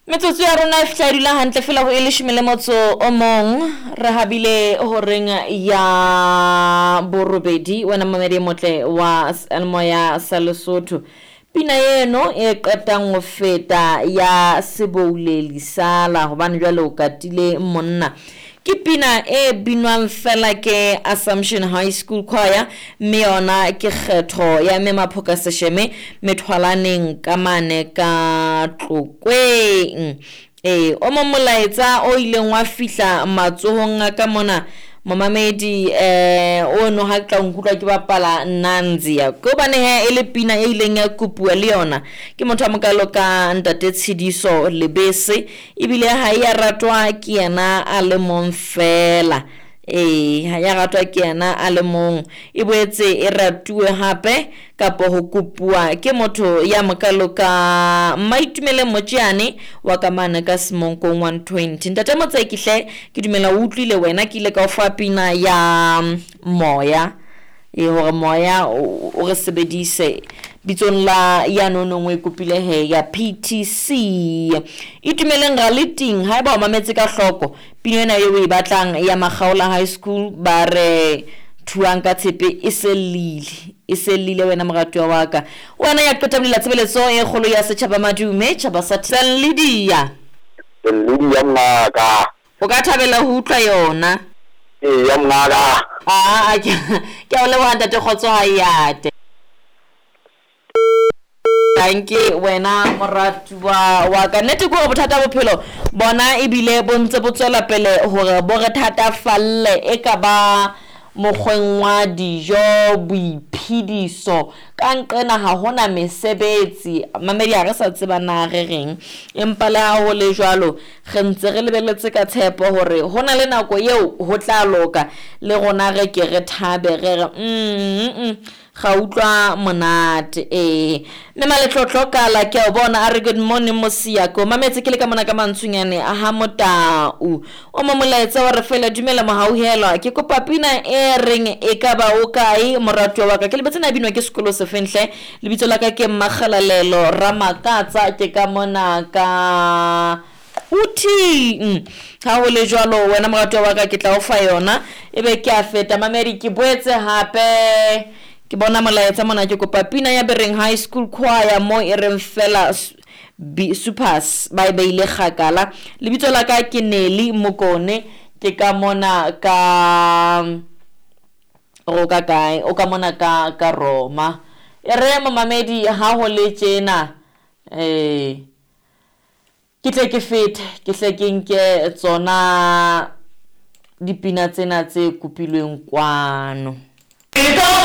Metsotso ya rona e fihla dula hantle fela ho ele shimele motso o mong re habile horeng ya borobedi wena mamedi motle wa Moya sa Lesotho. Pina eno e qetang ho feta ya Sebouleli Sala hobane jwale o katile monna. Ke pina e binwang fela ke Assumption High School Choir mme yona ke kgetho ya Maphoka Sesheme methwalaneng ka mane ka Tlokweng. O momolaetsa o ileng wa fihla matsohong a ka mona momamedi ono ha tla nkutlwa ke bapala Nanzia go bane he ele pina e ileng ya kupua le yona ke motho a mokalo ka Ntate Tshidiso Lebese ebile ha ya ratwa ke yena a le mong fela ha ya ratwa ke yena a le mong e boetse e ratuwe hape kapo ho kupua ke motho ya mokalo ka Maitumele Motsiane wa ka mane ka Semonko 120. Ntate Motsekihle ke dumela o utlwile wena ke ile ka o fa pina ya Moya hore Moya o re sebedise bitsong la ya nonongwe e kopile he ya PTC itumeleng ga leting ha ba o mametse ka hloko pina ena eo e batlang ya Makgaola High School ba re thuang ka tshepe e selile wena moratuwa wa ka wena ya qeta bolela tsebeletso e kgolo ya setjhaba madume tjhaba sa Lydia mngaka o ka thabela ho utlwa yona ya mngaka ke a leboha ntate Kgotso Hayate thank you wena moratuwa wa ka nnete go bothata bophelo bona ebile bontse botswela pele hore bo re thata falle e ka ba mokgweng wa dijo boiphidiso ka nqena ha hona mesebetsi mamedi a re sa tseba na re reng empa le ha ho le jwalo re ntse re lebeletse ka tshepo hore hona le nako eo ho tla loka le rona re ke re thabe re ga utlwa monate mme maletlotlo kala ke o bona a re good morning Mosiako mametse ke le ka mona ka mantsunyane a ha Motau o momolaetsa wa re fela dumela mohauhelwa ke kopa pina e reng e ka ba o kae moratuwa wa ka ke lebetse na binwa ke sekolo se fenhle lebitso la ka ke Mmakgalalelo Ramakatsa ke ka mona ka uthi ha ho le jwalo wena moratuwa wa ka ke tla o fa yona ebe ke a feta mamedi ke boetse hape ke bona molaetsa mona ke kopa pina ya Bereng High School Choir mo e reng fela supers ba ile Kgakala lebitso la ka ke Neli Mokone ke ka mona ka roka kae o ka mona ka Roma e re mamedi ha ho le tjena ke tle ke fete ke hle ke nke tsona dipina tsena tse kupilweng kwano